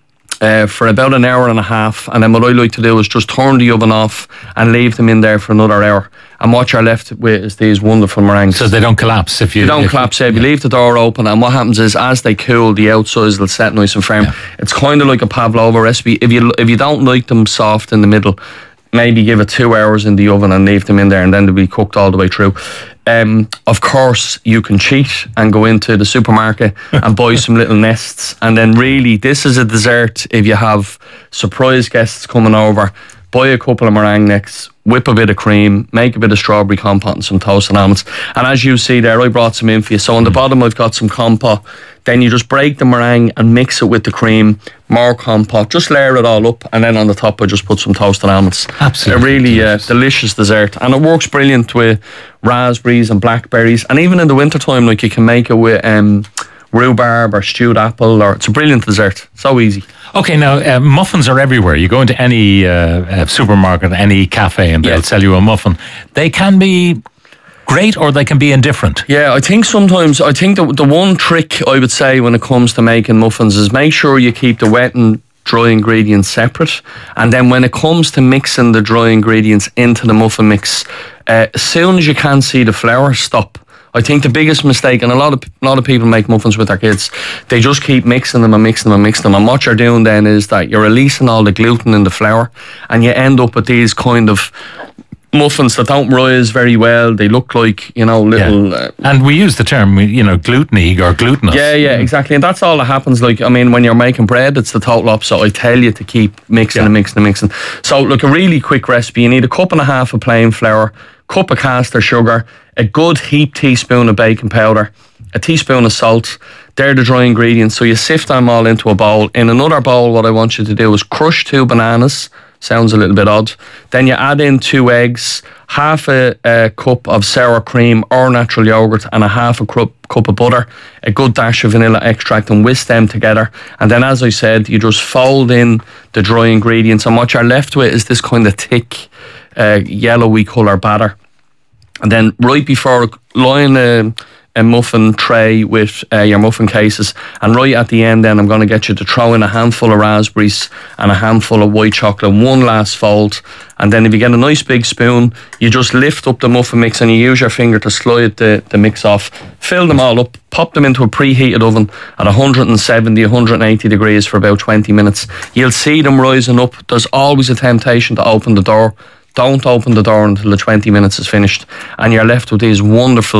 Uh, for about an hour and a half, and then what I like to do is just turn the oven off and leave them in there for another hour. And what you're left with is these wonderful meringues. So they don't collapse if you... They don't if collapse, you, yeah. You leave the door open, and what happens is as they cool, the outsides will set nice and firm. Yeah. It's kind of like a pavlova recipe. If you if you don't like them soft in the middle, maybe give it two hours in the oven and leave them in there, and then they'll be cooked all the way through. Um, of course, you can cheat and go into the supermarket and buy some little nests, and then really, this is a dessert if you have surprise guests coming over. Buy a couple of meringue nests, whip a bit of cream, make a bit of strawberry compote and some toasted almonds. And as you see there, I brought some in for you. So on the bottom, I've got some compote. Then you just break the meringue and mix it with the cream, more compote, just layer it all up, and then on the top I just put some toasted almonds. Absolutely. A really uh, delicious dessert, and it works brilliant with raspberries and blackberries, and even in the winter time, like you can make it with um, rhubarb or stewed apple, or it's a brilliant dessert. So easy. Okay, now uh, muffins are everywhere. You go into any uh, uh, supermarket, any cafe, and they'll yeah. sell you a muffin. They can be great, or they can be indifferent. Yeah, I think sometimes, I think the, the one trick I would say when it comes to making muffins is make sure you keep the wet and dry ingredients separate, and then when it comes to mixing the dry ingredients into the muffin mix, uh, as soon as you can see the flour, stop. I think the biggest mistake, and a lot of a lot of people make muffins with their kids, they just keep mixing them and mixing them and mixing them, and what you're doing then is that you're releasing all the gluten in the flour, and you end up with these kind of muffins that don't rise very well. They look like, you know, little... Yeah. Uh, and we use the term, you know, gluteny or glutinous. Yeah, yeah, exactly. And that's all that happens. Like, I mean, when you're making bread, it's the total opposite. I tell you to keep mixing yeah. and mixing and mixing. So, look, a really quick recipe. You need a cup and a half of plain flour, cup of caster sugar, a good heaped teaspoon of baking powder, a teaspoon of salt. They're the dry ingredients. So you sift them all into a bowl. In another bowl, what I want you to do is crush two bananas. Sounds a little bit odd. Then you add in two eggs, half a, a cup of sour cream or natural yogurt, and a half a cup, cup of butter, a good dash of vanilla extract, and whisk them together. And then, as I said, you just fold in the dry ingredients, and what you're left with is this kind of thick, uh, yellowy colour batter. And then right before, line a, a muffin tray with uh, your muffin cases, and right at the end then I'm going to get you to throw in a handful of raspberries and a handful of white chocolate, one last fold, and then if you get a nice big spoon, you just lift up the muffin mix and you use your finger to slide the, the mix off, fill them all up, pop them into a preheated oven at one hundred seventy, one hundred eighty degrees for about twenty minutes. You'll see them rising up. There's always a temptation to open the door. Don't open the door until the twenty minutes is finished, and you're left with these wonderful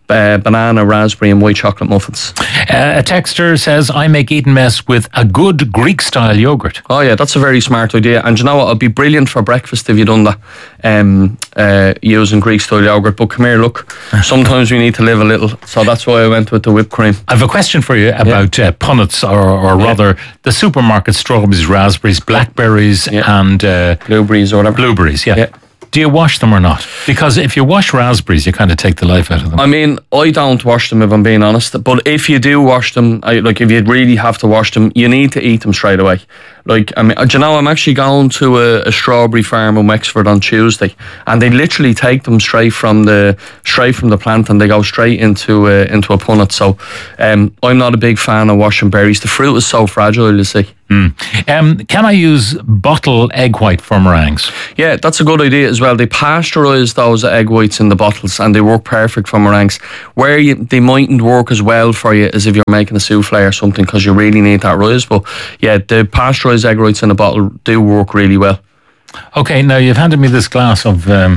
uh, banana, raspberry and white chocolate muffins. Uh, a texter says, I make Eton mess with a good Greek-style yoghurt. Oh yeah, that's a very smart idea. And you know what, it'd be brilliant for breakfast if you done that, um, uh, using Greek-style yoghurt. But come here, look, sometimes we need to live a little. So that's why I went with the whipped cream. I have a question for you about yeah. uh, punnets, or, or yeah. rather the supermarket strawberries, raspberries, blackberries yeah. and... Uh, blueberries or whatever. Blueberries, yeah. yeah. Do you wash them or not? Because if you wash raspberries, you kind of take the life out of them. I mean, I don't wash them if I'm being honest. But if you do wash them, I, like if you really have to wash them, you need to eat them straight away. Like, I mean, do you know, I'm actually going to a, a strawberry farm in Wexford on Tuesday, and they literally take them straight from the straight from the plant, and they go straight into a, into a punnet. So, um, I'm not a big fan of washing berries. The fruit is so fragile, you see. Mm. Um, can I use bottle egg white for meringues? Yeah, that's a good idea as well. They pasteurise those egg whites in the bottles, and they work perfect for meringues. Where you, they mightn't work as well for you as if you're making a souffle or something, because you really need that rise. But yeah, the pasteurised egg whites in a bottle do work really well. Okay, now you've handed me this glass of um,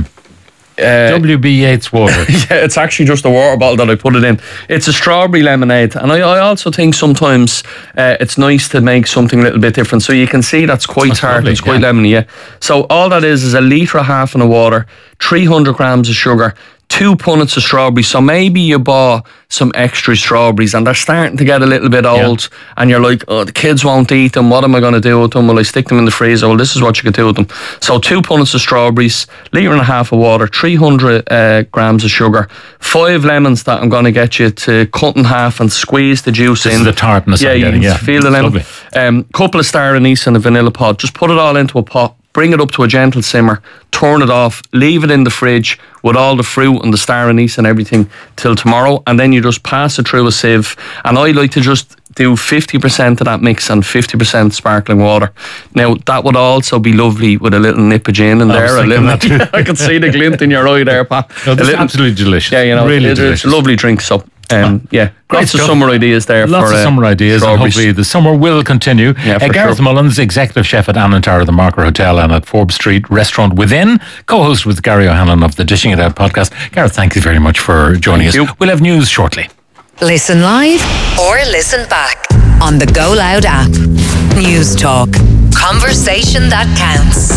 uh, W B Yeats water. Yeah, it's actually just a water bottle that I put it in. It's a strawberry lemonade, and I, I also think sometimes uh, it's nice to make something a little bit different. So you can see that's quite that's tart, lovely, it's quite yeah. lemony, yeah. So all that is is a litre and a half of water, three hundred grams of sugar, two punnets of strawberries. So maybe you bought some extra strawberries and they're starting to get a little bit old, yeah. and you're like, oh, the kids won't eat them. What am I going to do with them? Will I stick them in the freezer? Well, this is what you could do with them. So two punnets of strawberries, litre and a half of water, three hundred uh, grams of sugar, five lemons that I'm going to get you to cut in half and squeeze the juice this in. This is the tartness yeah, I'm you getting, can yeah. feel the lemon. Um, couple of star anise and a vanilla pod. Just put it all into a pot. Bring it up to a gentle simmer, turn it off, leave it in the fridge with all the fruit and the star anise and everything till tomorrow, and then you just pass it through a sieve. And I like to just do fifty percent of that mix and fifty percent sparkling water. Now, that would also be lovely with a little nip of gin in I there. A little, that I can see the glint in your eye there, Pat. No, this is absolutely delicious. Yeah, you know, really it, delicious. It's a lovely drink, so... Um, yeah, Great lots stuff. of summer ideas there. Lots for, of uh, summer ideas, and hopefully the summer will continue. Yeah, uh, for Gareth sure. Mullins, executive chef at Annantara, the Marker Hotel, and at Forbes Street Restaurant Within, co-host with Gary O'Hanlon of the Dishing It Out podcast. Gareth, thank you very much for joining Thank us. you. We'll have news shortly. Listen live or listen back on the Go Loud app. News Talk. Conversation that counts.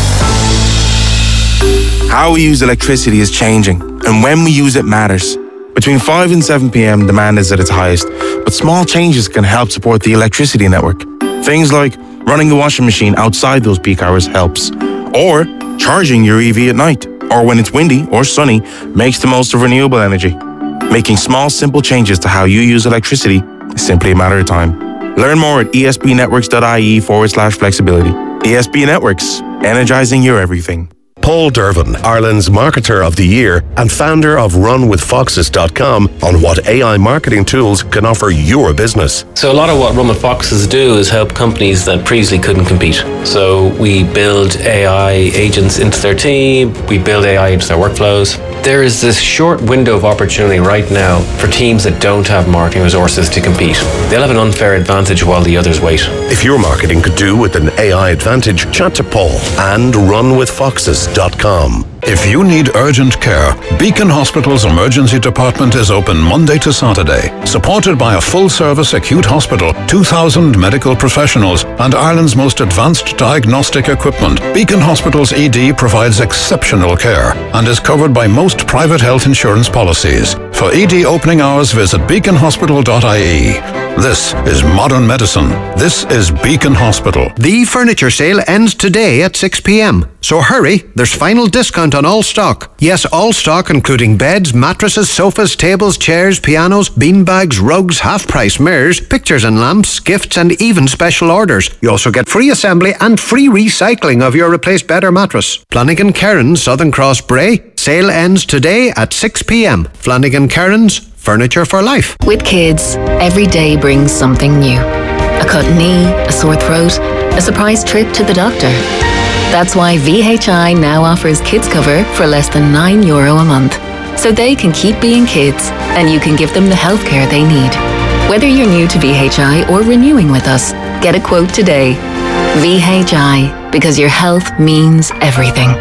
How we use electricity is changing, and when we use it matters. Between five and seven p.m, demand is at its highest, but small changes can help support the electricity network. Things like running the washing machine outside those peak hours helps, or charging your E V at night, or when it's windy or sunny, makes the most of renewable energy. Making small, simple changes to how you use electricity is simply a matter of time. Learn more at esbnetworks.ie forward slash flexibility. E S B Networks, energizing your everything. Paul Dervin, Ireland's Marketer of the Year and founder of run with foxes dot com, on what A I marketing tools can offer your business. So a lot of what Run with Foxes do is help companies that previously couldn't compete. So we build A I agents into their team, we build A I into their workflows. There is this short window of opportunity right now for teams that don't have marketing resources to compete. They'll have an unfair advantage while the others wait. If your marketing could do with an A I advantage, chat to Paul and run with foxes dot com. If you need urgent care, Beacon Hospital's emergency department is open Monday to Saturday. Supported by a full-service acute hospital, two thousand medical professionals, and Ireland's most advanced diagnostic equipment, Beacon Hospital's E D provides exceptional care and is covered by most private health insurance policies. For E D opening hours, visit beacon hospital dot I E. This is modern medicine. This is Beacon Hospital. The furniture sale ends today at six p.m. So hurry, there's final discount on all stock. Yes, all stock including beds, mattresses, sofas, tables, chairs, pianos, beanbags, rugs, half-price mirrors, pictures and lamps, gifts and even special orders. You also get free assembly and free recycling of your replaced bed or mattress. Flanagan Cairns, Southern Cross Bray. Sale ends today at six p.m. Flanagan Cairns, furniture for life. With kids, every day brings something new. A cut knee, a sore throat, a surprise trip to the doctor. That's why V H I now offers kids cover for less than nine euro a month. So they can keep being kids and you can give them the healthcare they need. Whether you're new to V H I or renewing with us, get a quote today. V H I, because your health means everything.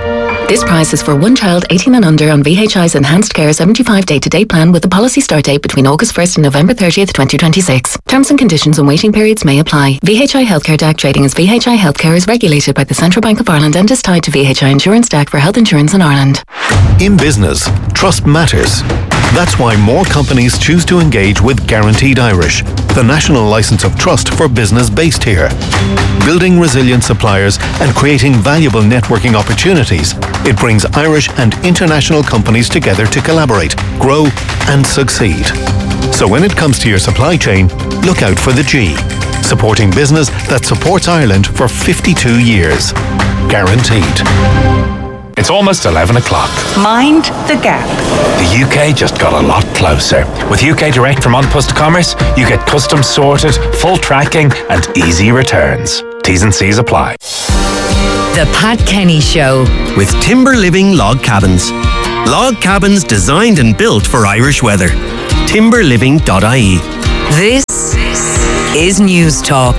This price is for one child eighteen and under on V H I's Enhanced Care seventy-five day to day plan with a policy start date between August first and November thirtieth, twenty twenty-six. Terms and conditions and waiting periods may apply. V H I Healthcare D A C trading as V H I Healthcare is regulated by the Central Bank of Ireland and is tied to V H I Insurance D A C for health insurance in Ireland. In business, trust matters. That's why more companies choose to engage with Guaranteed Irish, the national licence of trust for business based here. Building resilient suppliers and creating valuable networking opportunities, it brings Irish and international companies together to collaborate, grow and succeed. So when it comes to your supply chain, look out for the G, supporting business that supports Ireland for fifty-two years. Guaranteed. It's almost eleven o'clock. Mind the gap. The U K just got a lot closer. With U K Direct from An Post Commerce, you get customs sorted, full tracking and easy returns. T's and C's apply. The Pat Kenny Show. With Timber Living Log Cabins. Log cabins designed and built for Irish weather. timber living dot I E. This is News Talk.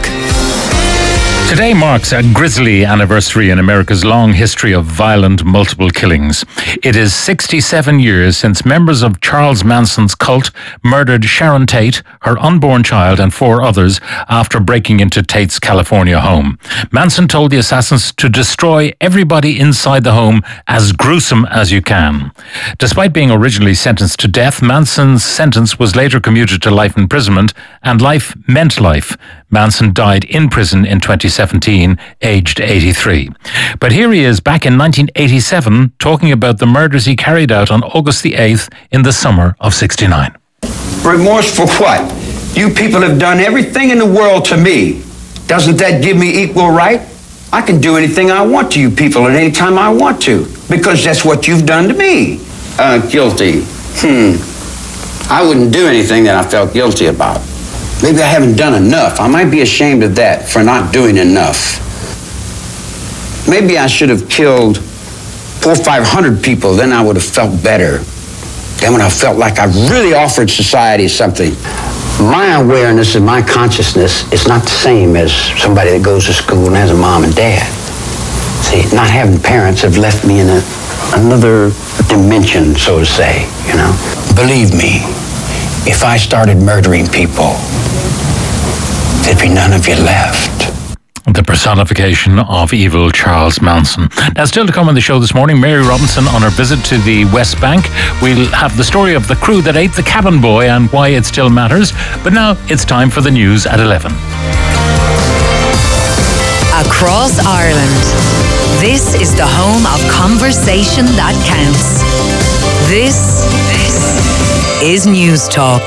Today marks a grisly anniversary in America's long history of violent multiple killings. It is sixty-seven years since members of Charles Manson's cult murdered Sharon Tate, her unborn child and four others after breaking into Tate's California home. Manson told the assassins to destroy everybody inside the home as gruesome as you can. Despite being originally sentenced to death, Manson's sentence was later commuted to life imprisonment, and life meant life. Manson died in prison in twenty seventeen, aged eighty-three. But here he is back in nineteen eighty-seven talking about the murders he carried out on August the eighth in the summer of sixty-nine. Remorse for what? You people have done everything in the world to me. Doesn't that give me equal right? I can do anything I want to you people at any time I want to, because that's what you've done to me. Uh, guilty. Hmm. I wouldn't do anything that I felt guilty about. Maybe I haven't done enough. I might be ashamed of that, for not doing enough. Maybe I should have killed four or five hundred people, then I would have felt better. Then when I felt like I really offered society something. My awareness and my consciousness is not the same as somebody that goes to school and has a mom and dad. See, not having parents have left me in a, another dimension, so to say, you know. Believe me, if I started murdering people, there'd be none of you left. The personification of evil, Charles Manson. Now, still to come on the show this morning, Mary Robinson on her visit to the West Bank. We'll have the story of the crew that ate the cabin boy and why it still matters. But now it's time for the news at eleven. Across Ireland, this is the home of conversation that counts. This, this is News Talk.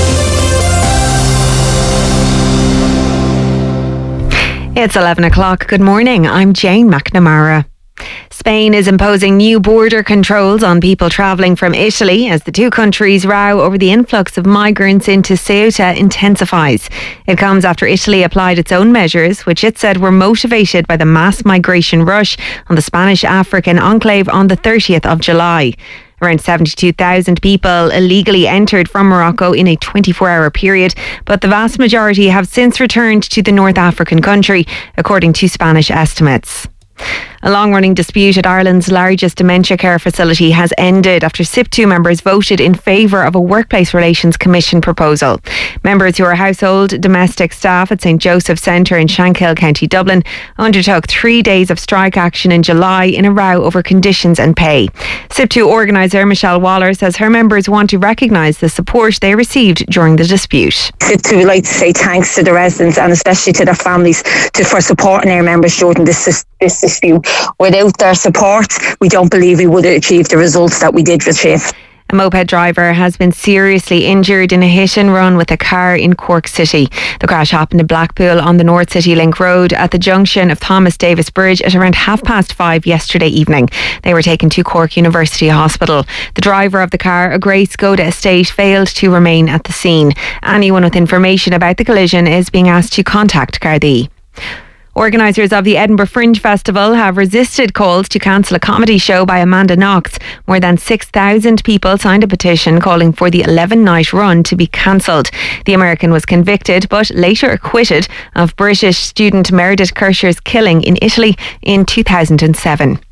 It's eleven o'clock. Good morning. I'm Jane McNamara. Spain is imposing new border controls on people travelling from Italy as the two countries' row over the influx of migrants into Ceuta intensifies. It comes after Italy applied its own measures, which it said were motivated by the mass migration rush on the Spanish African enclave on the thirtieth of July. Around seventy-two thousand people illegally entered from Morocco in a twenty-four hour period, but the vast majority have since returned to the North African country, according to Spanish estimates. A long-running dispute at Ireland's largest dementia care facility has ended after S I P two members voted in favour of a Workplace Relations Commission proposal. Members who are household domestic staff at St Joseph's Centre in Shankill, County Dublin, undertook three days of strike action in July in a row over conditions and pay. S I P two organiser Michelle Waller says her members want to recognise the support they received during the dispute. S I P two would like to say thanks to the residents and especially to their families to, for supporting our members during this, this dispute. Without their support, we don't believe we would have achieved the results that we did achieve. A moped driver has been seriously injured in a hit and run with a car in Cork City. The crash happened in Blackpool on the North City Link Road at the junction of Thomas Davis Bridge at around half past five yesterday evening. They were taken to Cork University Hospital. The driver of the car, a Grey Skoda estate, failed to remain at the scene. Anyone with information about the collision is being asked to contact Gardaí. Organisers of the Edinburgh Fringe Festival have resisted calls to cancel a comedy show by Amanda Knox. More than six thousand people signed a petition calling for the eleven-night run to be cancelled. The American was convicted but later acquitted of British student Meredith Kersher's killing in Italy in two thousand seven.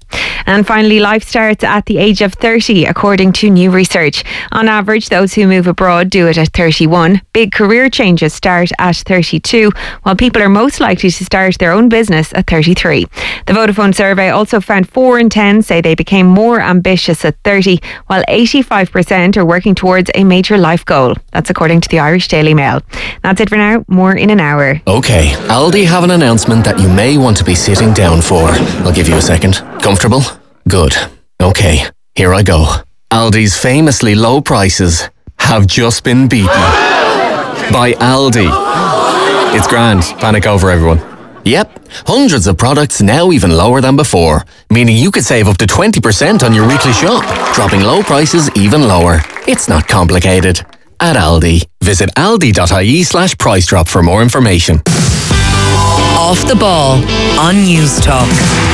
And finally, life starts at the age of thirty, according to new research. On average, those who move abroad do it at thirty-one. Big career changes start at thirty-two, while people are most likely to start their own business at thirty-three. The Vodafone survey also found four in ten say they became more ambitious at thirty, while eighty-five percent are working towards a major life goal. That's according to the Irish Daily Mail. That's it for now. More in an hour. Okay, Aldi have an announcement that you may want to be sitting down for. I'll give you a second. Comfortable? Good. Okay, here I go. Aldi's famously low prices have just been beaten by Aldi. It's grand. Panic over, everyone. Yep, hundreds of products now even lower than before, meaning you could save up to twenty percent on your weekly shop, dropping low prices even lower. It's not complicated. At Aldi, visit aldi.ie slash price drop for more information. Off the Ball on News Talk.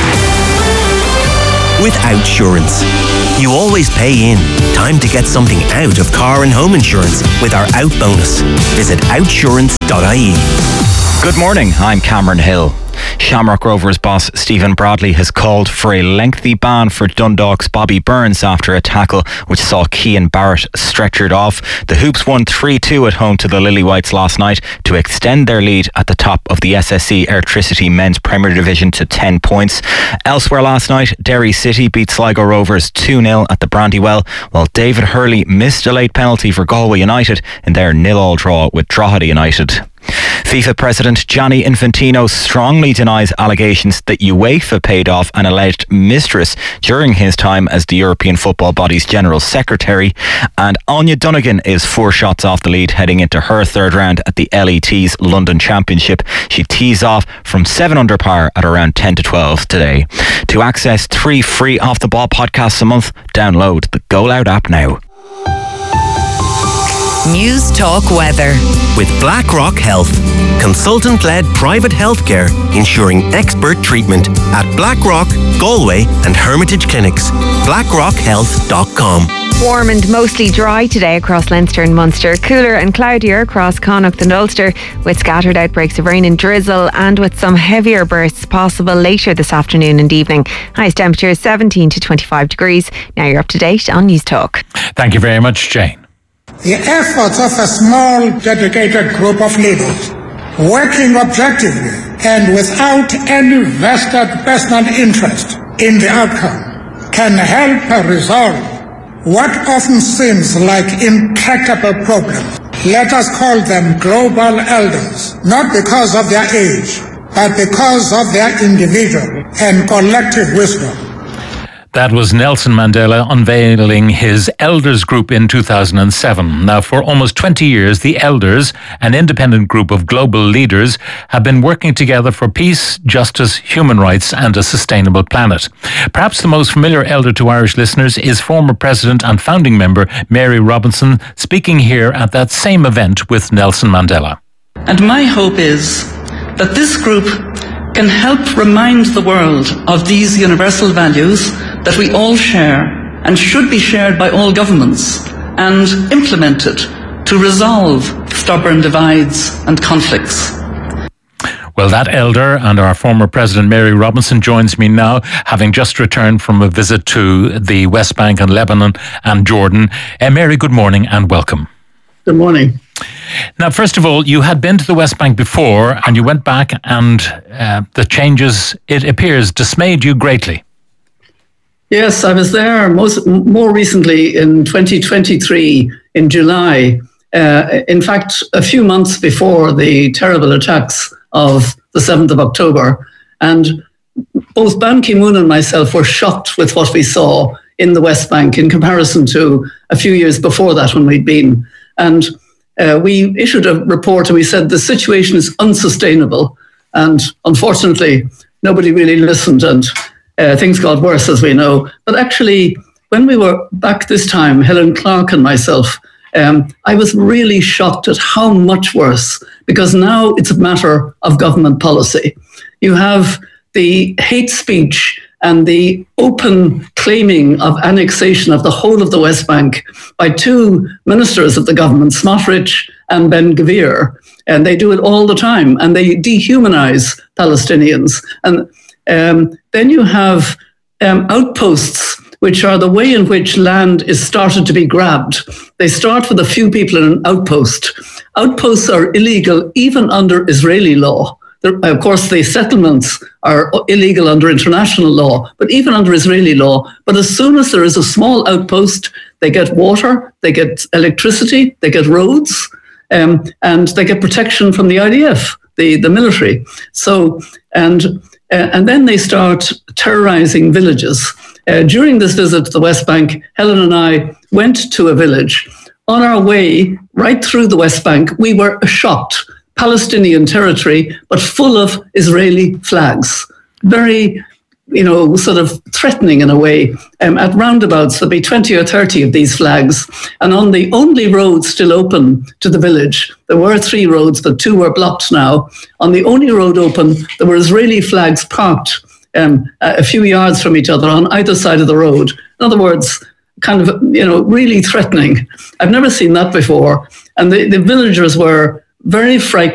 With Outsurance, you always pay in. Time to get something out of car and home insurance with our Out bonus. Visit outsurance dot I E. Good morning, I'm Cameron Hill. Shamrock Rovers boss Stephen Bradley has called for a lengthy ban for Dundalk's Bobby Burns after a tackle which saw Cian Barrett stretchered off. The Hoops won three two at home to the Lilywhites last night to extend their lead at the top of the S S E Airtricity Men's Premier Division to ten points. Elsewhere last night, Derry City beat Sligo Rovers two nil at the Brandywell, while David Hurley missed a late penalty for Galway United in their nil all draw with Drogheda United. FIFA President Gianni Infantino strongly denies allegations that UEFA paid off an alleged mistress during his time as the European football body's General Secretary. And Anya Donegan is four shots off the lead heading into her third round at the L E T's London Championship. She tees off from seven under par at around ten to twelve today. To access three free Off the Ball podcasts a month, download the Go Loud app now. News Talk Weather. With BlackRock Health, consultant-led private healthcare ensuring expert treatment at BlackRock, Galway and Hermitage Clinics. blackrock health dot com. Warm and mostly dry today across Leinster and Munster. Cooler and cloudier across Connacht and Ulster, with scattered outbreaks of rain and drizzle and with some heavier bursts possible later this afternoon and evening. Highest temperature is seventeen to twenty-five degrees. Now you're up to date on News Talk. Thank you very much, Jane. The efforts of a small, dedicated group of leaders, working objectively and without any vested personal interest in the outcome, can help resolve what often seems like intractable problems. Let us call them global elders, not because of their age, but because of their individual and collective wisdom. That was Nelson Mandela unveiling his Elders Group in two thousand seven. Now, for almost twenty years, the Elders, an independent group of global leaders, have been working together for peace, justice, human rights and a sustainable planet. Perhaps the most familiar elder to Irish listeners is former President and founding member Mary Robinson, speaking here at that same event with Nelson Mandela. And my hope is that this group can help remind the world of these universal values that we all share and should be shared by all governments, and implemented to resolve stubborn divides and conflicts. Well, that elder and our former President Mary Robinson joins me now, having just returned from a visit to the West Bank and Lebanon and Jordan. Uh, Mary, good morning and welcome. Good morning. Now, first of all, you had been to the West Bank before and you went back, and uh, the changes, it appears, dismayed you greatly. Yes, I was there most more recently in twenty twenty-three in July. Uh, in fact, a few months before the terrible attacks of the seventh of October. And both Ban Ki-moon and myself were shocked with what we saw in the West Bank in comparison to a few years before that when we'd been. And uh, we issued a report and we said the situation is unsustainable. And unfortunately, nobody really listened, and Uh, things got worse, as we know. But actually, when we were back this time, Helen Clark and myself, um, I was really shocked at how much worse, because now it's a matter of government policy. You have the hate speech and the open claiming of annexation of the whole of the West Bank by two ministers of the government, Smotrich and Ben-Gvir, and they do it all the time, and they dehumanize Palestinians. And Um, then you have um, outposts, which are the way in which land is started to be grabbed. They start with a few people in an outpost. Outposts are illegal even under Israeli law. There, of course, the settlements are illegal under international law, but even under Israeli law. But as soon as there is a small outpost, they get water, they get electricity, they get roads, um, and they get protection from the I D F, the, the military. So, and, uh, and then they start terrorizing villages. Uh, during this visit to the West Bank, Helen and I went to a village. On our way right through the West Bank, we were shocked. Palestinian territory, but full of Israeli flags. Very, you know, sort of threatening in a way. Um, at roundabouts, there'll be twenty or thirty of these flags. And on the only road still open to the village, there were three roads, but two were blocked now. On the only road open, there were Israeli flags parked um, a few yards from each other on either side of the road. In other words, kind of, you know, really threatening. I've never seen that before. And the, the villagers were very frightened